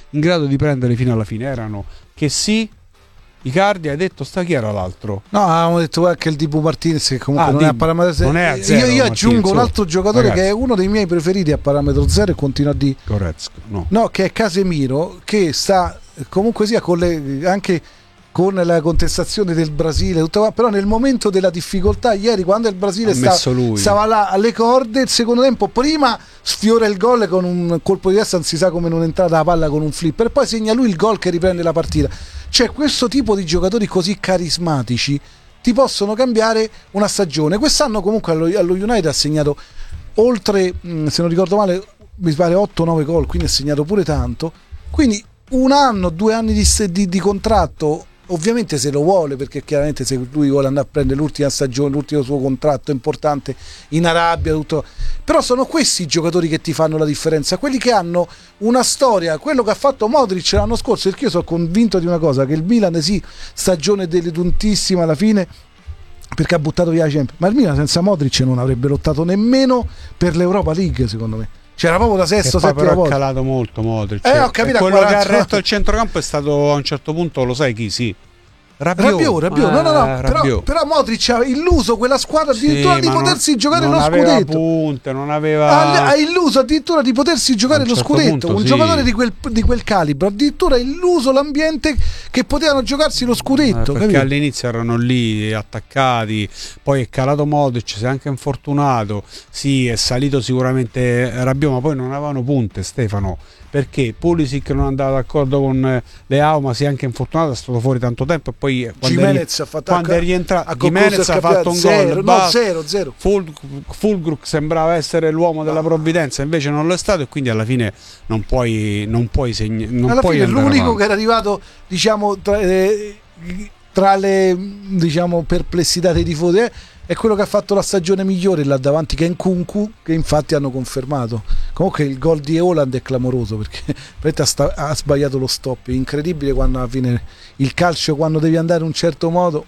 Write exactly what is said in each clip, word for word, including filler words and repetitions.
in grado di prendere fino alla fine. Erano che sì, Icardi, hai detto, sta chi era l'altro? No, avevamo detto anche il Dibu Martinez, che comunque ah, non, è a parametro... non è a zero. Io, io aggiungo Martinez, un altro giocatore, ragazzi, che è uno dei miei preferiti a parametro zero e continua a dire Goretzka, no. no, che è Casemiro, che sta comunque sia con le, anche con la contestazione del Brasile, tutto, però nel momento della difficoltà, ieri quando il Brasile sta, stava là alle corde, il secondo tempo prima sfiora il gol con un colpo di testa, non si sa come non è entrata la palla con un flipper, poi segna lui il gol che riprende la partita. Cioè questo tipo di giocatori così carismatici ti possono cambiare una stagione. Quest'anno comunque allo, allo United ha segnato oltre, se non ricordo male, mi pare otto nove gol, quindi ha segnato pure tanto, quindi un anno, due anni di, di, di contratto. Ovviamente se lo vuole, perché chiaramente se lui vuole andare a prendere l'ultima stagione, l'ultimo suo contratto importante in Arabia, tutto. Però sono questi i giocatori che ti fanno la differenza, quelli che hanno una storia, quello che ha fatto Modric l'anno scorso, perché io sono convinto di una cosa, che il Milan sì, stagione deludentissima alla fine, perché ha buttato via la Champions, ma il Milan senza Modric non avrebbe lottato nemmeno per l'Europa League, secondo me. C'era proprio da sesto, settimo volta. Ha calato molto Modric. Eh, ho capito, quello che ha retto il centrocampo è stato a un certo punto, lo sai chi? Sì. Rabiot, Rabiot, no, no, no, però, però Modric ha illuso quella squadra addirittura sì, di potersi non, giocare non lo aveva scudetto. Punte, non aveva... ha, ha illuso addirittura di potersi giocare lo certo scudetto. Punto, un sì. giocatore di quel, di quel calibro addirittura ha illuso l'ambiente che potevano giocarsi lo scudetto. Eh, perché capito? All'inizio erano lì attaccati, poi è calato Modric, si è anche infortunato. Sì, è salito sicuramente Rabiot, ma poi non avevano punte, Stefano. Perché Pulisic non andava d'accordo con Leao, ma si è anche infortunato, è stato fuori tanto tempo e poi quando, Gimenez è, ha fatto quando è rientrato Gimenez ha fatto un gol, no, zero, zero. Ful, Fulkrug sembrava essere l'uomo della provvidenza, invece non lo è stato, e quindi alla fine non puoi non puoi segnare, non alla puoi fine l'unico avanti. Che era arrivato, diciamo, tra, eh, tra le diciamo perplessità dei tifosi eh, è quello che ha fatto la stagione migliore là davanti, che è Nkunku, che infatti hanno confermato. Comunque il gol di Haaland è clamoroso, perché ha, sta, ha sbagliato lo stop, è incredibile quando alla fine il calcio, quando devi andare in un certo modo.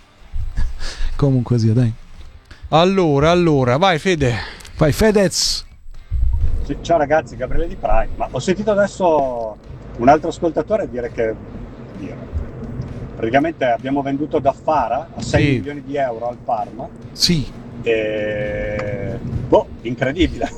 Comunque sia, dai. Allora, allora, vai Fede. Vai Fedez. Sì, ciao ragazzi, Gabriele Di Prime. Ma ho sentito adesso un altro ascoltatore dire che dire, praticamente abbiamo venduto Gaffara a sei sì. milioni di euro al Parma. Sì. E... boh, incredibile.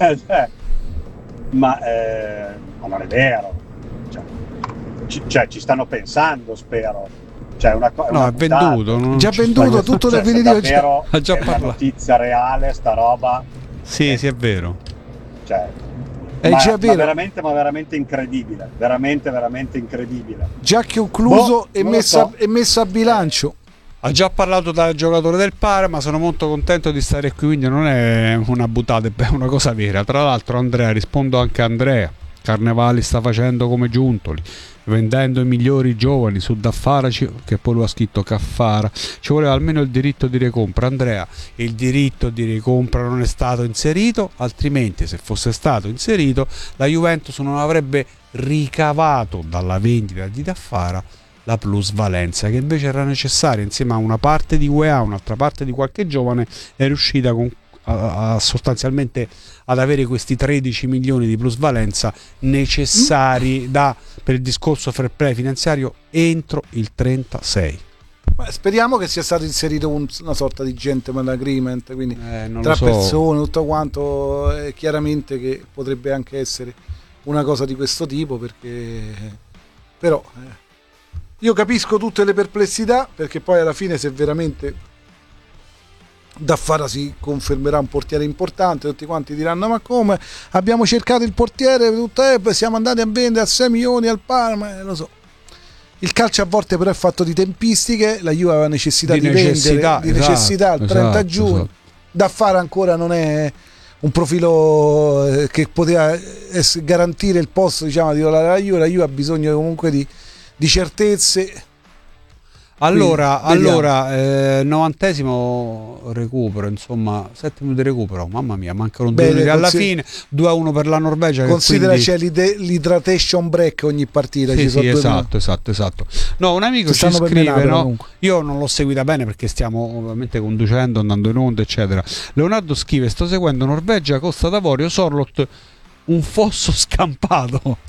ma, eh, ma non è vero. Cioè ci, cioè, ci stanno pensando, spero. Cioè, una co- no, una è venduto. Non già venduto, tutto cioè, definitivo. Davvero ha già è parlato. Una notizia reale, sta roba. Sì, è, sì, è vero. Cioè... È ma, già vero. Ma veramente, ma veramente incredibile, veramente, veramente incredibile. Già concluso boh, e, messa, so. e messa a bilancio. Ha già parlato da giocatore del Parma, sono molto contento di stare qui, quindi non è una buttata, è una cosa vera. Tra l'altro Andrea, rispondo anche a Andrea, Carnevali sta facendo come Giuntoli, vendendo i migliori giovani su Daffara, che poi lui ha scritto Caffara, ci voleva almeno il diritto di recompra. Andrea, il diritto di recompra non è stato inserito, altrimenti se fosse stato inserito la Juventus non avrebbe ricavato dalla vendita di Daffara la plusvalenza che invece era necessaria. Insieme a una parte di U E A, un'altra parte di qualche giovane, è riuscita con A, a sostanzialmente ad avere questi tredici milioni di plusvalenza necessari mm. da, per il discorso fair play finanziario entro il trentasei. Beh, speriamo che sia stato inserito un, una sorta di gentleman agreement, quindi eh, tra so. persone, tutto quanto, eh, chiaramente che potrebbe anche essere una cosa di questo tipo, perché però eh, io capisco tutte le perplessità, perché poi alla fine se veramente Daffara si confermerà un portiere importante, tutti quanti diranno ma come abbiamo cercato il portiere, tutto, eh, siamo andati a vendere a sei milioni al Parma, eh, lo so, il calcio a volte però è fatto di tempistiche, la Juve aveva necessità di, di necessità, vendere, di esatto, necessità il trenta esatto, giugno esatto. Daffara ancora non è un profilo eh, che poteva essere, garantire il posto, diciamo, di la Juve. La Juve ha bisogno comunque di, di certezze. Allora, Quindi, allora eh, novantesimo recupero, insomma, sette minuti di recupero, mamma mia, mancano due minuti alla fine, due a uno per la Norvegia. Considera che quindi... c'è l'hydratation break ogni partita. Sì, ci sì, sono esatto, esatto, esatto. No, un amico ci scrive, no? Io non l'ho seguita bene perché stiamo ovviamente conducendo, andando in onda, eccetera. Leonardo scrive, sto seguendo Norvegia, Costa d'Avorio, Sorlot, un fosso scampato.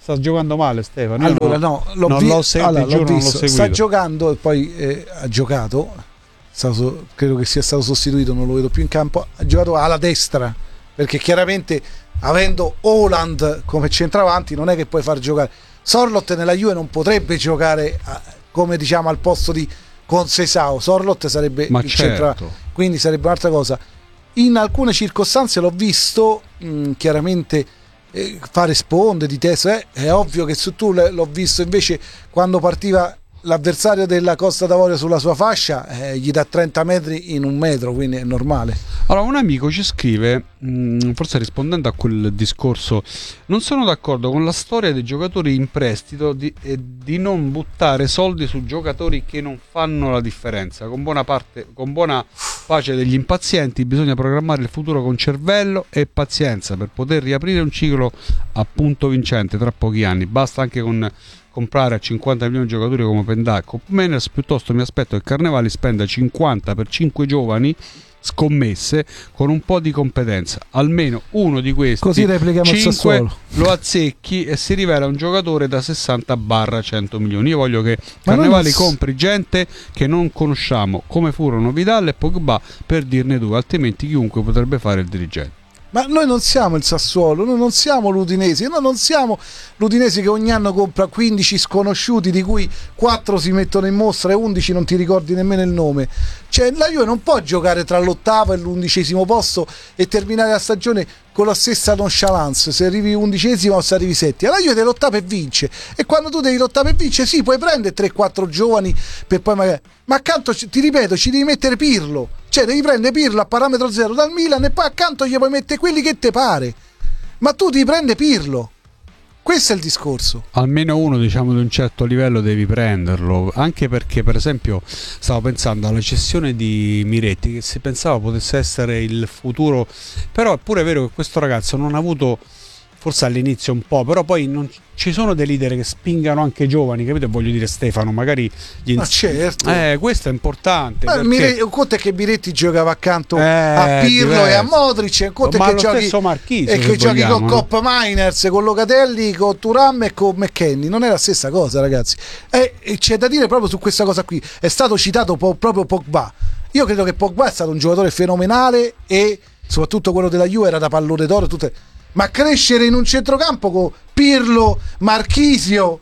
sta giocando male Stefano. Allora non, no, l'ho, non vi- l'ho, se- allora, giuro, l'ho visto. Non l'ho sta giocando e poi eh, ha giocato, stato, credo che sia stato sostituito, non lo vedo più in campo, ha giocato alla destra, perché chiaramente avendo Haaland come centravanti non è che puoi far giocare. Sorloth nella Juve non potrebbe giocare a, come diciamo al posto di Conceição. Sorloth sarebbe Ma il certo. centravanti, quindi sarebbe un'altra cosa. In alcune circostanze l'ho visto mh, chiaramente eh, fare sponde di testa, eh, è ovvio che su tu l'ho visto invece quando partiva l'avversario della Costa d'Avorio sulla sua fascia, eh, gli dà trenta metri in un metro, quindi è normale. Allora, un amico ci scrive, mh, forse rispondendo a quel discorso, non sono d'accordo con la storia dei giocatori in prestito di, e di non buttare soldi su giocatori che non fanno la differenza. Con buona, parte, con buona pace degli impazienti bisogna programmare il futuro con cervello e pazienza per poter riaprire un ciclo appunto vincente tra pochi anni. Basta anche con comprare a cinquanta milioni di giocatori come Pendac o Meners, piuttosto mi aspetto che Carnevali spenda cinquanta per cinque giovani scommesse con un po' di competenza, almeno uno di questi così replichiamo il Sassuolo, lo azzecchi e si rivela un giocatore da sessanta cento milioni. Io voglio che Carnevali non... compri gente che non conosciamo, come furono Vidal e Pogba, per dirne due, altrimenti chiunque potrebbe fare il dirigente. Ma noi non siamo il Sassuolo, noi non siamo l'Udinese, noi non siamo l'Udinese che ogni anno compra quindici sconosciuti, di cui quattro si mettono in mostra e undici non ti ricordi nemmeno il nome. Cioè la Juve non può giocare tra l'ottavo e l'undicesimo posto e terminare la stagione con la stessa nonchalance, se arrivi undicesimo o se arrivi settimo. La Juve deve lottare per vince, e quando tu devi lottare per vince sì, puoi prendere tre quattro giovani per poi magari... ma accanto, ti ripeto, ci devi mettere Pirlo. Cioè devi prendere Pirlo a parametro zero dal Milan e poi accanto gli puoi mettere quelli che te pare. Ma tu ti prende Pirlo. Questo è il discorso. Almeno uno, diciamo, di un certo livello devi prenderlo, anche perché per esempio stavo pensando alla cessione di Miretti, che si pensava potesse essere il futuro, però è pure vero che questo ragazzo non ha avuto, forse all'inizio un po', però poi non ci sono dei leader che spingano anche giovani, capito? Voglio dire, Stefano, magari gli ma certo, eh, questo è importante. Ma perché... Mire... un conto è che Miretti giocava accanto eh, a Pirlo diverso. E a Modric, un conto ma è che giochi Marchisio, e che giochi vogliamo, con no? Coppa Miners, con Locatelli, con Thuram e con McKennie. Non è la stessa cosa, ragazzi. E, e c'è da dire proprio su questa cosa qui. È stato citato po- proprio Pogba. Io credo che Pogba è stato un giocatore fenomenale e soprattutto quello della Juve era da pallone d'oro, tutte... ma crescere in un centrocampo con Pirlo, Marchisio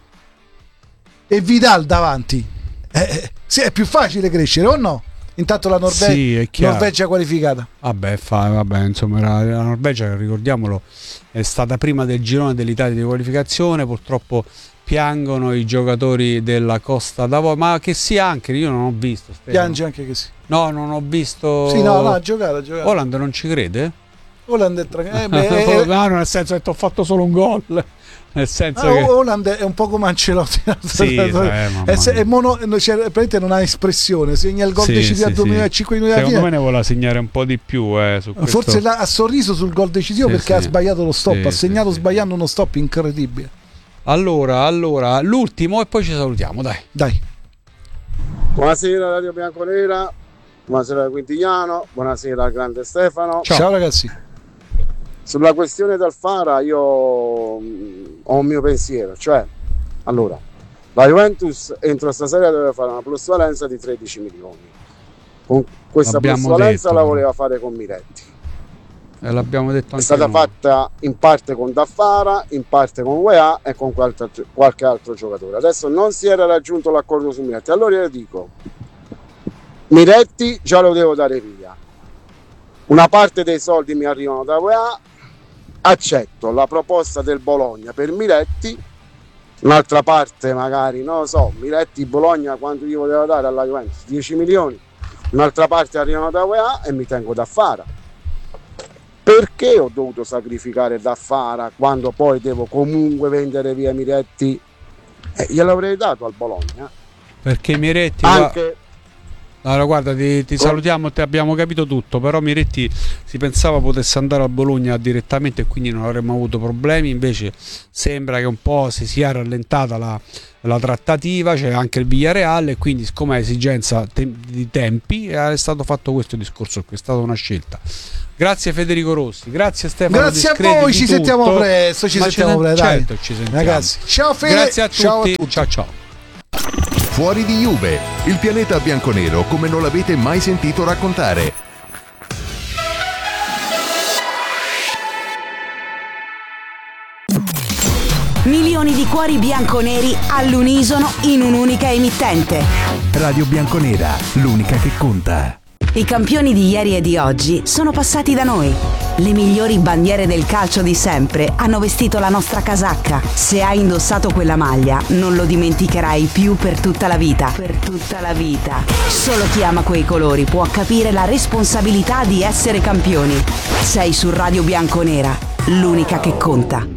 e Vidal davanti eh, sì, è più facile crescere o no? Intanto la Norve- sì, Norvegia qualificata. Vabbè, fa, vabbè, insomma, la, la Norvegia, ricordiamolo, è stata prima del girone dell'Italia di qualificazione. Purtroppo piangono i giocatori della Costa d'Avorio, ma che sia anche, io non ho visto. Stefano. Piange anche che sì. No, non ho visto. Sì, no, no, ha giocato, ha giocato. Haaland non ci crede? Holland è tra... eh, beh, è... no, nel senso che ti ho fatto solo un gol. Nel senso ah, che Holland è un po' come Ancelotti. Sì, eh, è, è mono, cioè, praticamente non ha espressione. Segna il gol sì, decisivo sì, al duemilacinque. Sì. Secondo me ne vuole segnare un po' di più. Eh, su questo. Forse ha sorriso sul gol decisivo sì, perché sì. ha sbagliato lo stop. Sì, ha segnato sì, sbagliando sì. uno stop incredibile. Allora, allora, l'ultimo e poi ci salutiamo. Dai, dai. Buonasera Radio Bianconera. Buonasera Quintigliano. Buonasera al grande Stefano. Ciao, Ciao ragazzi. Sulla questione del Fara io ho un mio pensiero, cioè allora la Juventus entro stasera doveva fare una plusvalenza di tredici milioni, con questa l'abbiamo plusvalenza detto, la voleva fare con Miretti e l'abbiamo detto anche è stata noi. fatta in parte con Daffara, in parte con U E A e con qualche altro, qualche altro giocatore. Adesso non si era raggiunto l'accordo su Miretti, allora io dico Miretti già lo devo dare via, una parte dei soldi mi arrivano da U E A, accetto la proposta del Bologna per Miretti, un'altra parte magari, non lo so, Miretti Bologna quanto gli voleva dare alla Juventus? dieci milioni, un'altra parte arrivano da U E A e mi tengo Daffara. Perché ho dovuto sacrificare Daffara quando poi devo comunque vendere via Miretti? Eh, gliel'avrei dato al Bologna. Perché Miretti anche Allora guarda, ti, ti salutiamo, te abbiamo capito tutto, però Miretti si pensava potesse andare a Bologna direttamente e quindi non avremmo avuto problemi, invece sembra che un po' si sia rallentata la, la trattativa, c'è anche il Villarreal e quindi siccome è esigenza te- di tempi è stato fatto questo discorso qui, è stata una scelta. Grazie Federico Rossi, grazie Stefano Grazie Discreti a voi, ci tutto. sentiamo presto, ci Ma sentiamo ce- presto, dai. certo, ci sentiamo. Ragazzi, ciao Fede, grazie a tutti, ciao a tutti. ciao ciao. Fuori di Juve, il pianeta bianconero come non l'avete mai sentito raccontare. Milioni di cuori bianconeri all'unisono in un'unica emittente. Radio Bianconera, l'unica che conta. I campioni di ieri e di oggi sono passati da noi. Le migliori bandiere del calcio di sempre hanno vestito la nostra casacca. Se hai indossato quella maglia, non lo dimenticherai più per tutta la vita. Per tutta la vita. Solo chi ama quei colori può capire la responsabilità di essere campioni. Sei su Radio Bianconera, l'unica che conta.